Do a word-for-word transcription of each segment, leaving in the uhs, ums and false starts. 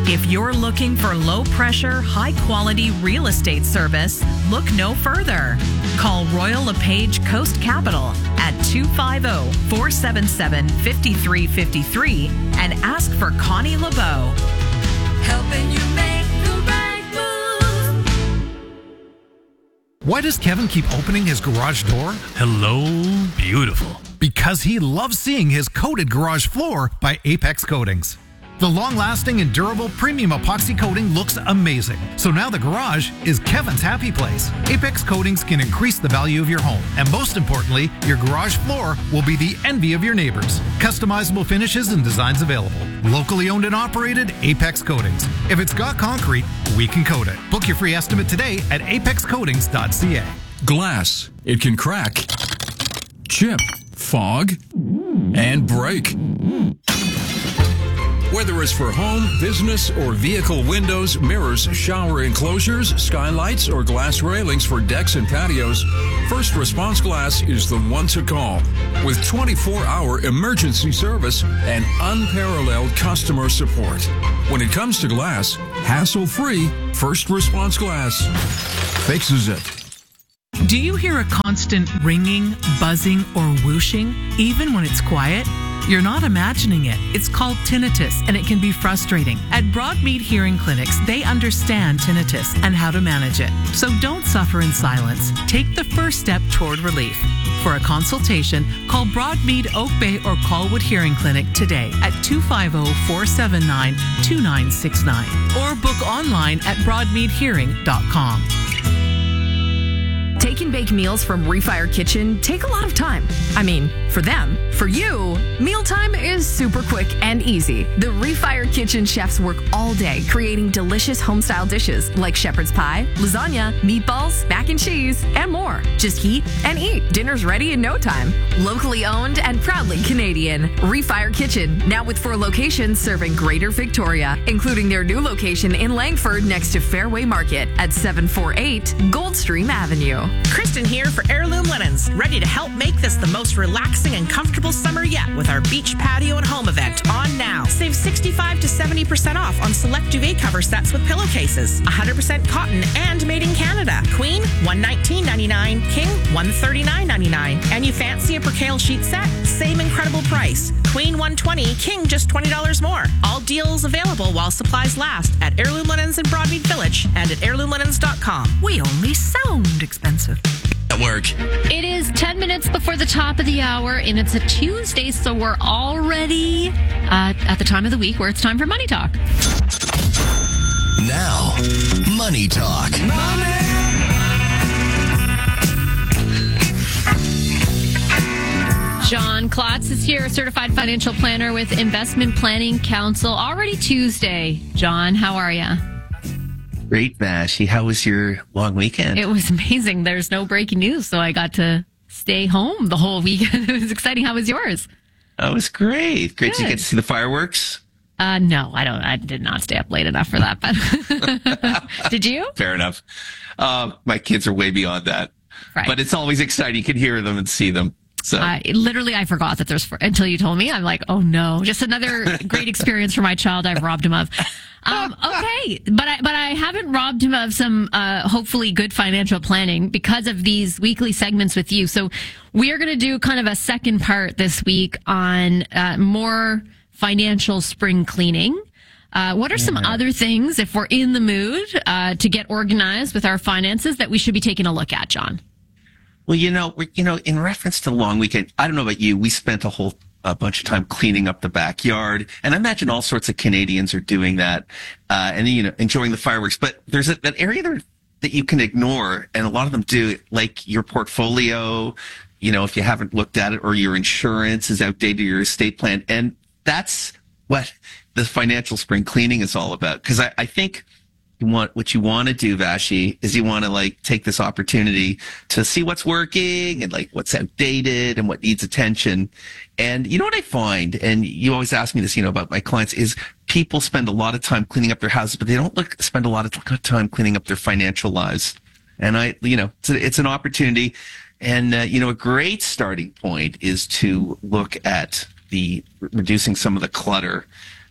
If you're looking for low-pressure, high-quality real estate service, look no further. Call Royal LePage Coast Capital at two five zero, four seven seven, five three five three and ask for Connie LeBeau. Helping you make the right move. Why does Kevin keep opening his garage door? Hello, beautiful. Because he loves seeing his coated garage floor by Apex Coatings. The long-lasting and durable premium epoxy coating looks amazing. So now the garage is Kevin's happy place. Apex Coatings can increase the value of your home. And most importantly, your garage floor will be the envy of your neighbors. Customizable finishes and designs available. Locally owned and operated, Apex Coatings. If it's got concrete, we can coat it. Book your free estimate today at apex coatings dot c a. Glass. It can crack, chip, fog, and break. Whether it's for home, business, or vehicle windows, mirrors, shower enclosures, skylights, or glass railings for decks and patios, First Response Glass is the one to call. With twenty-four hour emergency service and unparalleled customer support. When it comes to glass, hassle-free, First Response Glass fixes it. Do you hear a constant ringing, buzzing, or whooshing, even when it's quiet? You're not imagining it. It's called tinnitus, and it can be frustrating. At Broadmead Hearing Clinics, they understand tinnitus and how to manage it. So don't suffer in silence. Take the first step toward relief. For a consultation, call Broadmead, Oak Bay, or Colwood Hearing Clinic today at two five zero, four seven nine, two nine six nine or book online at broadmead hearing dot com. Take and bake meals from Refire Kitchen take a lot of time. I mean, for them. For you, mealtime is super quick and easy. The Refire Kitchen chefs work all day creating delicious home-style dishes like shepherd's pie, lasagna, meatballs, mac and cheese, and more. Just heat and eat. Dinner's ready in no time. Locally owned and proudly Canadian. Refire Kitchen, now with four locations serving Greater Victoria, including their new location in Langford next to Fairway Market at seven forty-eight Goldstream Avenue. Kristen here for Heirloom Linens, ready to help make this the most relaxing and comfortable summer yet with our beach patio and home event on now. Save sixty-five to seventy percent off on select duvet cover sets with pillowcases. one hundred percent cotton and made in Canada. Queen, one nineteen ninety-nine. King, one thirty-nine ninety-nine. And you fancy a percale sheet set? Same incredible price. Queen, one twenty. King, just twenty dollars more. All deals available while supplies last at Heirloom Linens in Broadmead Village and at heirloom linens dot com. We only sound expensive. At work. It is ten minutes before the top of the hour, and it's a Tuesday, so we're already uh, at the time of the week where it's time for Money Talk. Now, Money Talk. Money! John Klotz is here, certified financial planner with Investment Planning Council. Already Tuesday. John, how are you? Great, Vashy. How was your long weekend? It was amazing. There's no breaking news, so I got to stay home the whole weekend. It was exciting. How was yours? Oh, it was great. Great. Good. Did you get to see the fireworks? Uh, no, I don't. I did not stay up late enough for that. But did you? Fair enough. Uh, my kids are way beyond that. Right. But it's always exciting. You can hear them and see them. So I literally, I forgot that there's until you told me. I'm like, oh no, just another great experience for my child. I've robbed him of. Um, okay, but I but I haven't robbed him of some uh, hopefully good financial planning because of these weekly segments with you. So we are going to do kind of a second part this week on uh, more financial spring cleaning. Uh, what are some yeah. other things, if we're in the mood uh, to get organized with our finances, that we should be taking a look at, John? Well, you know, we, you know, in reference to the long weekend, I don't know about you, we spent a whole a bunch of time cleaning up the backyard, and I imagine all sorts of Canadians are doing that, uh, and you know, enjoying the fireworks. But there's a, that area there that you can ignore, and a lot of them do, like your portfolio. You know, if you haven't looked at it, or your insurance is outdated, your estate plan, and that's what the financial spring cleaning is all about. Because I, I think. You want, what you want to do, Vashi, is you want to like take this opportunity to see what's working and like what's outdated and what needs attention. And you know what I find, and you always ask me this, you know, about my clients, is people spend a lot of time cleaning up their houses, but they don't look, spend a lot of time cleaning up their financial lives. And I, you know, it's, a, it's an opportunity. And, uh, you know, a great starting point is to look at the reducing some of the clutter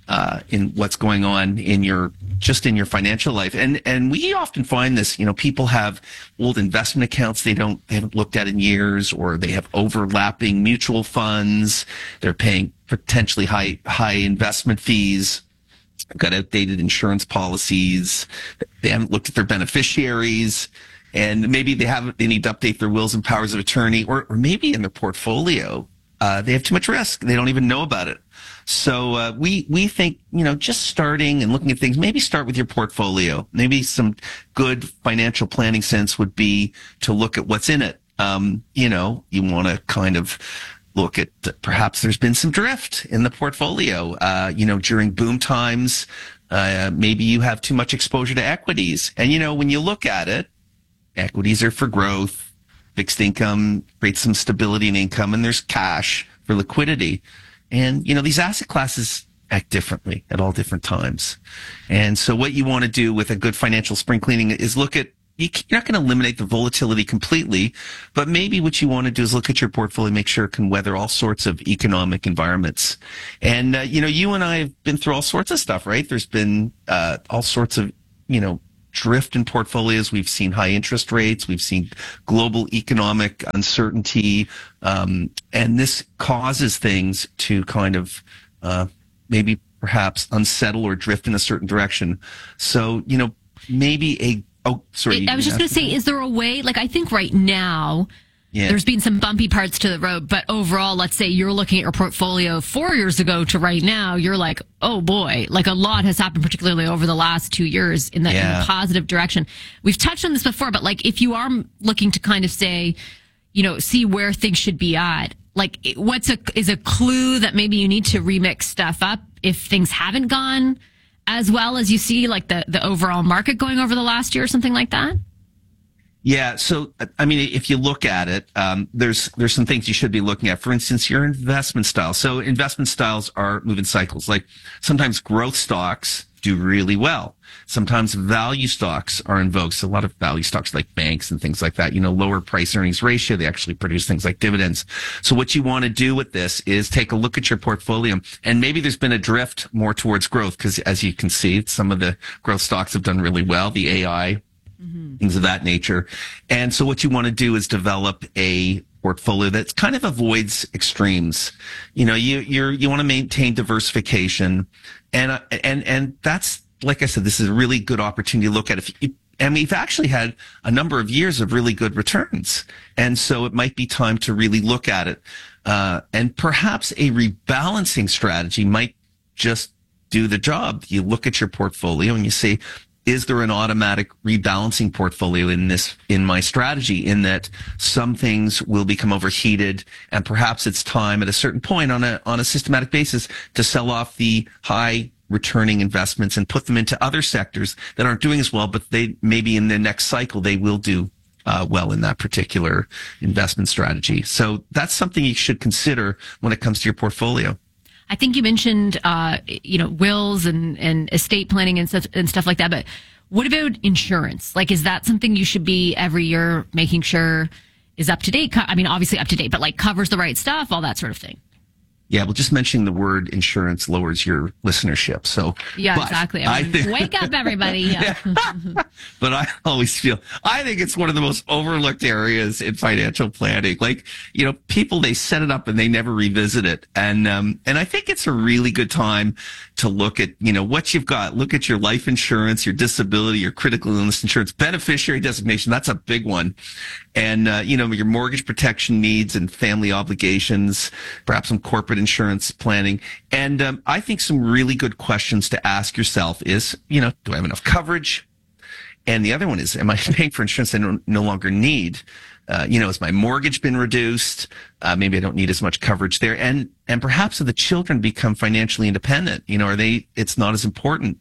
uh, in what's going on in your, just in your financial life. And, and we often find this, you know, people have old investment accounts they don't, they haven't looked at in years, or they have overlapping mutual funds. They're paying potentially high, high investment fees. Got outdated insurance policies. They haven't looked at their beneficiaries, and maybe they haven't, they need to update their wills and powers of attorney, or, or maybe in their portfolio, uh, they have too much risk. They don't even know about it. So, uh, we, we think, you know, just starting and looking at things, maybe start with your portfolio. Maybe some good financial planning sense would be to look at what's in it. Um, you know, you want to kind of look at perhaps there's been some drift in the portfolio. Uh, you know, during boom times, uh, maybe you have too much exposure to equities. And, you know, when you look at it, equities are for growth, fixed income creates some stability in income, and there's cash for liquidity. And, you know, these asset classes act differently at all different times. And so what you want to do with a good financial spring cleaning is look at, you're not going to eliminate the volatility completely, but maybe what you want to do is look at your portfolio, make sure it can weather all sorts of economic environments. And, uh, you know, you and I have been through all sorts of stuff, right? There's been uh, all sorts of, you know, drift in portfolios. We've seen high interest rates. We've seen global economic uncertainty. Um, and this causes things to kind of uh, maybe perhaps unsettle or drift in a certain direction. So, you know, maybe a Oh, sorry. I was just going to say, is there a way, like, I think right now, yeah. there's been some bumpy parts to the road, but overall, let's say you're looking at your portfolio four years ago to right now, you're like, oh boy, like a lot has happened, particularly over the last two years in the, yeah. in the positive direction. We've touched on this before, but like, if you are looking to kind of say, you know, see where things should be at, like, what's a, is a clue that maybe you need to remix stuff up if things haven't gone as well as you see, like the, the overall market going over the last year or something like that? Yeah. So, I mean, if you look at it, um, there's, there's some things you should be looking at. For instance, your investment style. So investment styles are moving cycles. Like sometimes growth stocks do really well. Sometimes value stocks are in vogue. So a lot of value stocks like banks and things like that, you know, lower price earnings ratio. They actually produce things like dividends. So what you want to do with this is take a look at your portfolio, and maybe there's been a drift more towards growth because, as you can see, some of the growth stocks have done really well, the A I, mm-hmm. things of that nature. And so what you want to do is develop a portfolio that kind of avoids extremes. You know, you, you're, you want to maintain diversification. And, uh, and, and that's, like I said, this is a really good opportunity to look at. If you, and we've actually had a number of years of really good returns. And so it might be time to really look at it. Uh, and perhaps a rebalancing strategy might just do the job. You look at your portfolio and you say, is there an automatic rebalancing portfolio in this, in my strategy, in that some things will become overheated and perhaps it's time at a certain point on a, on a systematic basis to sell off the high returning investments and put them into other sectors that aren't doing as well, but they maybe in the next cycle, they will do uh, well in that particular investment strategy. So that's something you should consider when it comes to your portfolio. I think you mentioned, uh, you know, wills and, and estate planning and stuff, and stuff like that. But what about insurance? Like, is that something you should be every year making sure is up to date? I mean, obviously up to date, but like covers the right stuff, all that sort of thing. Yeah, well, just mentioning the word insurance lowers your listenership. So yeah, exactly. I mean, I think, wake up, everybody. Yeah. But I always feel, I think it's one of the most overlooked areas in financial planning. Like, you know, people, they set it up and they never revisit it. And, um, and I think it's a really good time to look at, you know, what you've got. Look at your life insurance, your disability, your critical illness insurance, beneficiary designation. That's a big one. And, uh, you know, your mortgage protection needs and family obligations, perhaps some corporate insurance planning. And, um, I think some really good questions to ask yourself is, you know, do I have enough coverage? And the other one is, am I paying for insurance I no, no longer need? Uh, you know, has my mortgage been reduced? Uh, maybe I don't need as much coverage there. And, and perhaps have the children become financially independent? You know, are they, it's not as important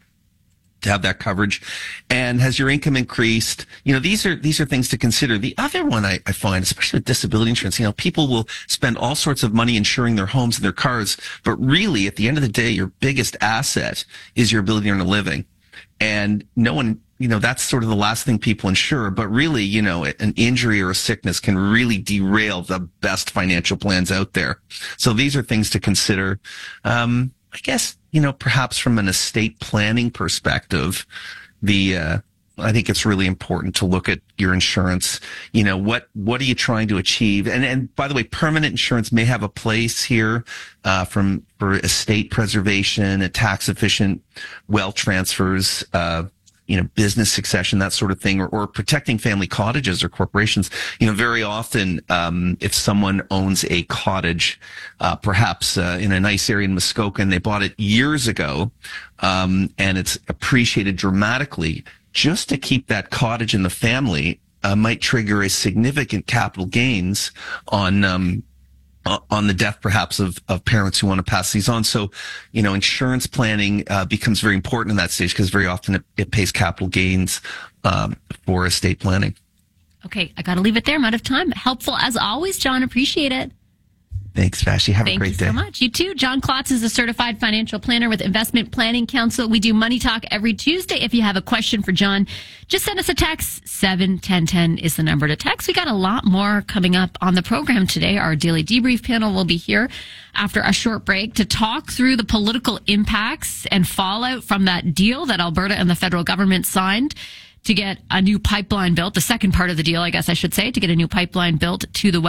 to have that coverage. And has your income increased? You know, these are, these are things to consider. The other one I, I find, especially with disability insurance, you know, people will spend all sorts of money insuring their homes and their cars, but really at the end of the day, your biggest asset is your ability to earn a living. And no one, you know, that's sort of the last thing people insure, but really, you know, an injury or a sickness can really derail the best financial plans out there. So these are things to consider. Um, I guess, you know, perhaps from an estate planning perspective, the, uh, I think it's really important to look at your insurance. You know, what, what are you trying to achieve? And, and by the way, permanent insurance may have a place here, uh, from, for estate preservation and tax efficient wealth transfers, uh, you know, business succession, that sort of thing, or, or protecting family cottages or corporations. You know, very often, um, if someone owns a cottage, uh, perhaps, uh, in a nice area in Muskoka, and they bought it years ago, um, and it's appreciated dramatically, just to keep that cottage in the family, uh, might trigger a significant capital gains on, um, on the death perhaps of, of parents who want to pass these on. So, you know, insurance planning uh, becomes very important in that stage because very often it, it pays capital gains um, for estate planning. Okay, I got to leave it there. I'm out of time. Helpful as always, John. Appreciate it. Thanks, Vashti. Have Thank a great you day. so much. You too. John Klotz is a certified financial planner with Investment Planning Council. We do Money Talk every Tuesday. If you have a question for John, just send us a text. seven ten ten is the number to text. We got a lot more coming up on the program today. Our daily debrief panel will be here after a short break to talk through the political impacts and fallout from that deal that Alberta and the federal government signed to get a new pipeline built. The second part of the deal, I guess I should say, to get a new pipeline built to the west.